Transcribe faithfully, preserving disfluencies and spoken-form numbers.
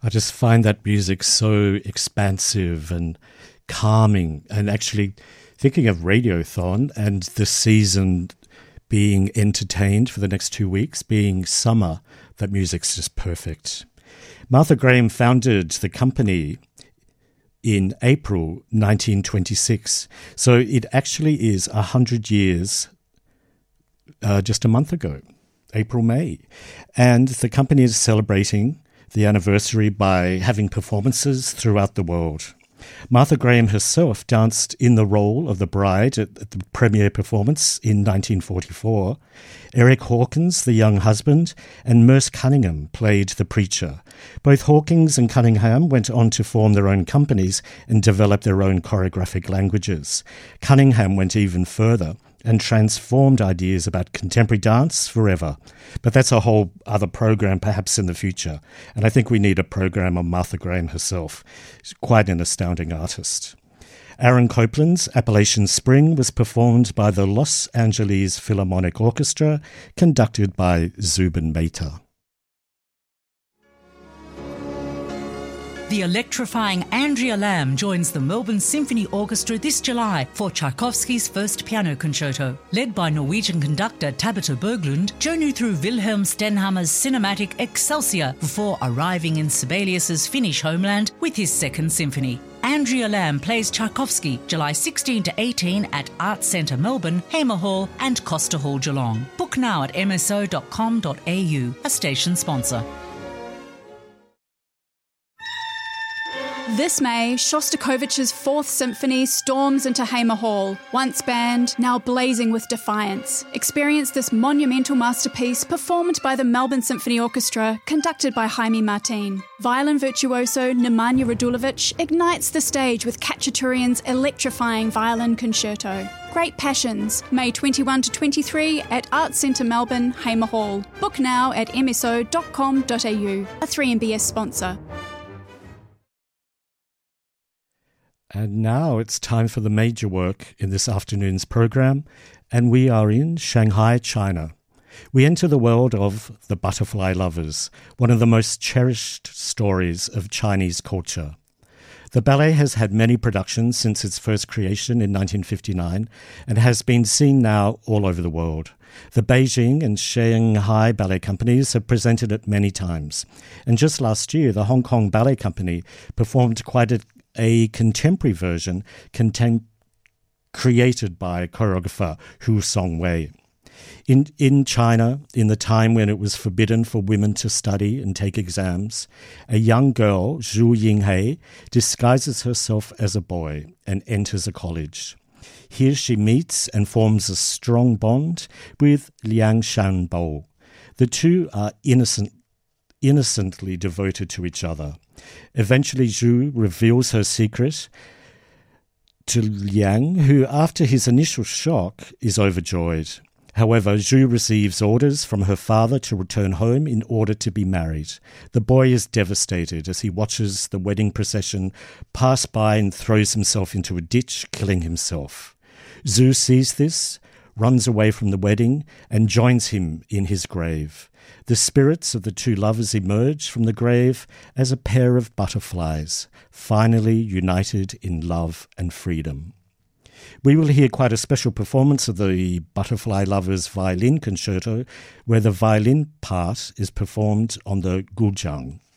I just find that music so expansive and calming, and actually thinking of Radiothon and the season being entertained for the next two weeks, being summer, that music's just perfect. Martha Graham founded the company in April nineteen twenty-six, so it actually is one hundred years uh, just a month ago, April, May. And the company is celebrating the anniversary by having performances throughout the world. Martha Graham herself danced in the role of the bride at, at the premiere performance in nineteen forty-four. Eric Hawkins, the young husband, and Merce Cunningham played the preacher. Both Hawkins and Cunningham went on to form their own companies and develop their own choreographic languages. Cunningham went even further and transformed ideas about contemporary dance forever. But that's a whole other program perhaps in the future. And I think we need a program on Martha Graham herself. She's quite an astounding artist. Aaron Copland's Appalachian Spring was performed by the Los Angeles Philharmonic Orchestra, conducted by Zubin Mehta. The electrifying Andrea Lamb joins the Melbourne Symphony Orchestra this July for Tchaikovsky's first piano concerto. Led by Norwegian conductor Tabitha Berglund, journey through Wilhelm Stenhammer's cinematic Excelsior before arriving in Sibelius's Finnish homeland with his second symphony. Andrea Lamb plays Tchaikovsky July sixteenth to eighteenth at Arts Centre Melbourne, Hamer Hall and Costa Hall Geelong. Book now at m s o dot com dot a u, a station sponsor. This May, Shostakovich's Fourth Symphony storms into Hamer Hall. Once banned, now blazing with defiance. Experience this monumental masterpiece performed by the Melbourne Symphony Orchestra, conducted by Jaime Martin. Violin virtuoso Nemanja Radulovic ignites the stage with Khachaturian's electrifying violin concerto. Great Passions, May twenty-first to twenty-third at Arts Centre Melbourne, Hamer Hall. Book now at m s o dot com dot a u, a three M B S sponsor. And now it's time for the major work in this afternoon's program, and we are in Shanghai, China. We enter the world of The Butterfly Lovers, one of the most cherished stories of Chinese culture. The ballet has had many productions since its first creation in nineteen fifty-nine and has been seen now all over the world. The Beijing and Shanghai ballet companies have presented it many times. And just last year, the Hong Kong Ballet Company performed quite a a contemporary version contem- created by choreographer Hu Songwei. In, in China, in the time when it was forbidden for women to study and take exams, a young girl, Zhu Yinghe, disguises herself as a boy and enters a college. Here she meets and forms a strong bond with Liang Shanbo. The two are innocent innocently devoted to each other. Eventually, Zhu reveals her secret to Liang, who, after his initial shock, is overjoyed. However, Zhu receives orders from her father to return home in order to be married. The boy is devastated as he watches the wedding procession pass by and throws himself into a ditch, killing himself. Zhu sees this, runs away from the wedding, and joins him in his grave. The spirits of the two lovers emerge from the grave as a pair of butterflies, finally united in love and freedom. We will hear quite a special performance of the Butterfly Lovers violin concerto, where the violin part is performed on the guzheng.